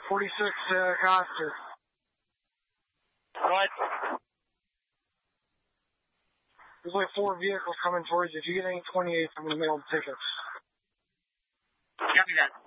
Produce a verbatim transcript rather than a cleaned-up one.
forty-six, uh, Coster. What? There's like four vehicles coming towards you. If you get any twenty-eights, I'm going to mail the tickets. Copy that.